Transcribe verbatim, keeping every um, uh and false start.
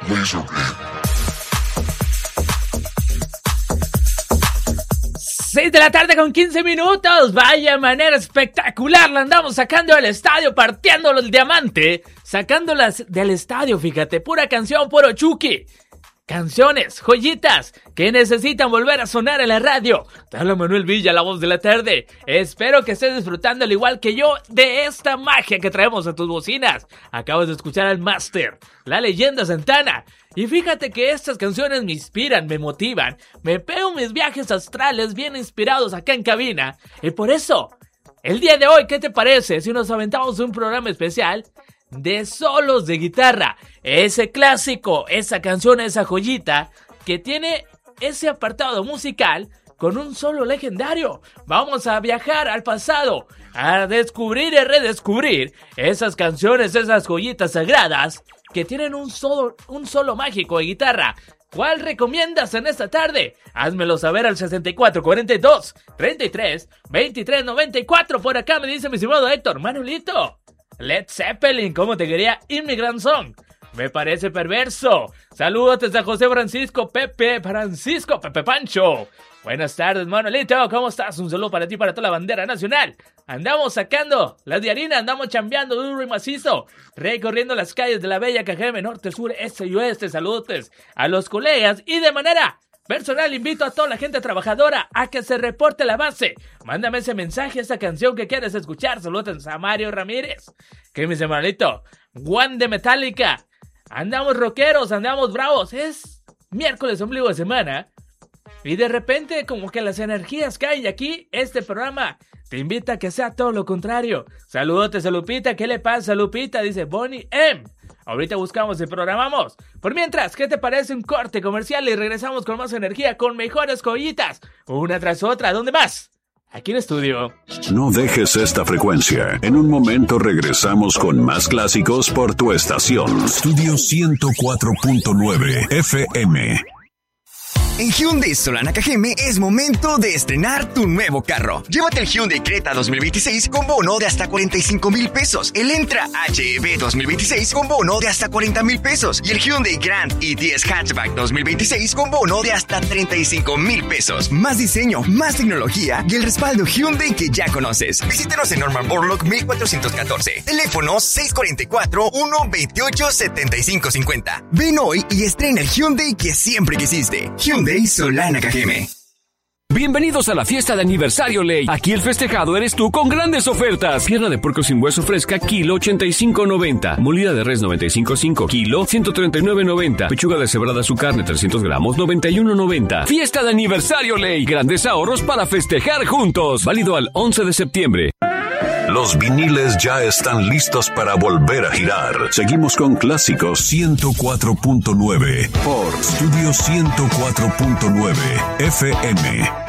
seis de la tarde con quince minutos, vaya manera espectacular, la andamos sacando del estadio, partiéndolo el diamante, sacándolas del estadio, fíjate, pura canción, puro Chucky. Canciones, joyitas, que necesitan volver a sonar en la radio. Te habla Manuel Villa, la voz de la tarde. Espero que estés disfrutando al igual que yo de esta magia que traemos a tus bocinas. Acabas de escuchar al Máster, la leyenda Santana. Y fíjate que estas canciones me inspiran, me motivan. Me pego mis viajes astrales bien inspirados acá en cabina. Y por eso, el día de hoy, ¿qué te parece si nos aventamos un programa especial de solos de guitarra? Ese clásico, esa canción, esa joyita que tiene ese apartado musical con un solo legendario. Vamos a viajar al pasado, a descubrir y redescubrir esas canciones, esas joyitas sagradas que tienen un solo, un solo mágico de guitarra. ¿Cuál recomiendas en esta tarde? Házmelo saber al sesenta y cuatro, cuarenta y dos, treinta y tres, veintitrés, noventa y cuatro. Por acá me dice mi estimado Héctor, Manolito, Led Zeppelin, ¿cómo te quería? Immigrant Song. Me parece perverso. Saludos desde José Francisco Pepe Francisco Pepe Pancho. Buenas tardes, Manolito, ¿cómo estás? Un saludo para ti, para toda la bandera nacional. Andamos sacando las de harina, andamos chambeando duro y macizo, recorriendo las calles de la bella Cajeme, norte, sur, este y oeste. Saludos a los colegas y de manera personal invito a toda la gente trabajadora a que se reporte a la base. Mándame ese mensaje, esa canción que quieres escuchar. Saludos a Mario Ramírez. ¿Qué me dice, Manolito? Juan de Metallica. Andamos rockeros, andamos bravos. Es miércoles, ombligo de semana. Y de repente como que las energías caen y aquí este programa te invita a que sea todo lo contrario. Saludotes a Lupita, ¿qué le pasa, Lupita? Dice Bonnie M. Ahorita buscamos y programamos. Por mientras, ¿qué te parece un corte comercial? Y regresamos con más energía, con mejores joyitas, una tras otra. ¿Dónde más? Aquí en estudio. No dejes esta frecuencia. En un momento regresamos con más clásicos por tu estación. Estudio ciento cuatro punto nueve F M. En Hyundai Solana Cajeme es momento de estrenar tu nuevo carro. Llévate el Hyundai Creta dos mil veintiséis con bono de hasta cuarenta y cinco mil pesos. El Entra H E V dos mil veintiséis con bono de hasta cuarenta mil pesos. Y el Hyundai Grand i diez Hatchback dos mil veintiséis con bono de hasta treinta y cinco mil pesos. Más diseño, más tecnología y el respaldo Hyundai que ya conoces. Visítanos en Norman Borlaug mil cuatrocientos catorce. Teléfono seis cuatro cuatro, uno dos ocho, siete cinco cinco cero. Ven hoy y estrena el Hyundai que siempre quisiste. Hyundai Solana Cajeme. Bienvenidos a la fiesta de aniversario Ley. Aquí el festejado eres tú con grandes ofertas. Pierna de puerco sin hueso fresca, kilo ochenta y cinco noventa. Molida de res noventa y cinco cinco, kilo ciento treinta y nueve noventa. Pechuga deshebrada su carne trescientos gramos, noventa y uno noventa. Fiesta de aniversario Ley. Grandes ahorros para festejar juntos. Válido al once de septiembre. Los viniles ya están listos para volver a girar. Seguimos con Clásicos ciento cuatro punto nueve por Estudio ciento cuatro punto nueve F M.